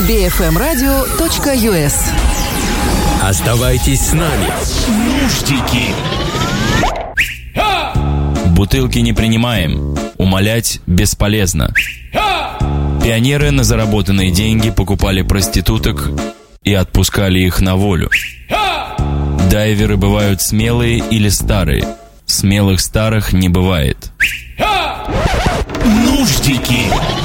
bfmradio.us. Оставайтесь с нами. Нуждики. Бутылки не принимаем. Умолять бесполезно. Пионеры на заработанные деньги покупали проституток и отпускали их на волю. Дайверы бывают смелые или старые. Смелых старых не бывает. Нуждики.